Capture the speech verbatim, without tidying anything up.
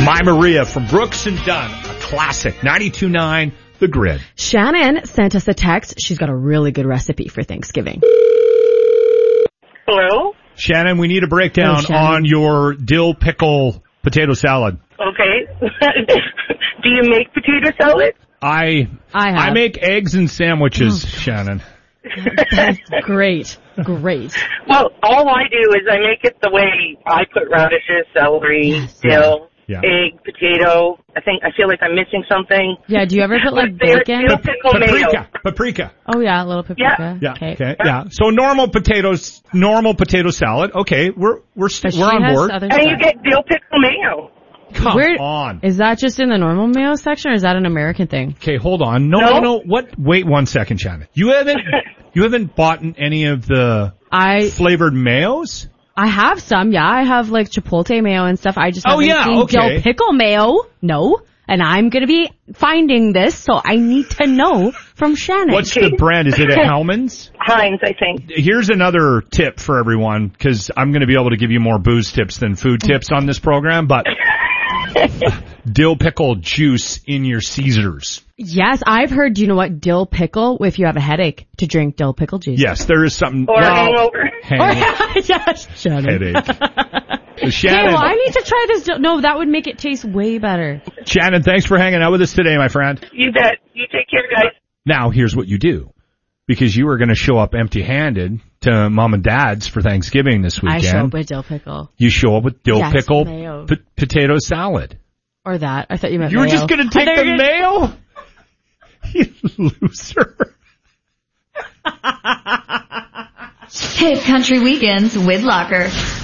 My Maria from Brooks and Dunn, a classic, ninety-two point nine, The Grid. Shannon sent us a text. She's got a really good recipe for Thanksgiving. Hello? Shannon, we need a breakdown Hello, Shannon. on your dill pickle potato salad. Okay. Do you make potato salad? I I have. I make eggs and sandwiches, Shannon. That's great. Great. Well, all I do is I make it the way I put radishes, celery, Yes. dill, Yeah. egg, potato. I think I feel like I'm missing something. Yeah, do you ever put like There's bacon? dill pickle mayo. Paprika. Paprika. Oh yeah, a little paprika. Yeah. Okay. Okay. Yeah. So normal potatoes, normal potato salad. Okay. We're we're st- But we're she on has board. other And you stuff. get dill pickle mayo. Come Where- on. Is that just in the normal mayo section, or is that an American thing? Okay, hold on. No, no, No? no. What? Wait one second, Shannon. You haven't you haven't bought any of the I flavored mayos? I have some. Yeah, I have like chipotle mayo and stuff. I just Oh, haven't yeah, seen okay. dill pickle mayo. No. And I'm going to be finding this, so I need to know from Shannon. What's the brand? Is it a Hellman's? Heinz, I think. Here's another tip for everyone, because I'm going to be able to give you more booze tips than food tips on this program, but dill pickle juice in your Caesars. Yes, I've heard, do you know what, dill pickle, if you have a headache, to drink dill pickle juice. Yes, there is something. Or well, a hangover. hang- Yes, Shannon. headache. So Okay, Shannon, well, I need to try this. dill- No, that would make it taste way better. Shannon, thanks for hanging out with us today, my friend. You bet. You take care, guys. Now, here's what you do. Because you were going to show up empty-handed to mom and dad's for Thanksgiving this I weekend. show up with dill pickle. You show up with dill Yes, pickle mayo. p- potato salad. Or that. I thought you meant You were mayo. just going to I take thought the you were mayo? You loser. Hit Country Weekends with Locker.